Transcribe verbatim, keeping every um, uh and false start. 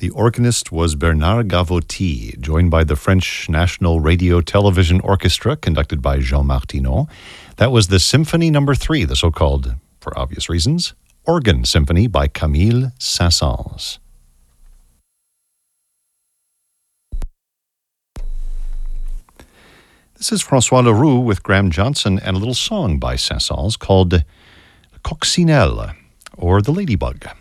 The organist was Bernard Gavotti, joined by the French National Radio Television Orchestra, conducted by Jean Martineau. That was the Symphony Number Three, the so-called, for obvious reasons, Organ Symphony by Camille Saint-Saëns. This is François Leroux with Graham Johnson and a little song by Saint-Saëns called Coccinelle, or The Ladybug.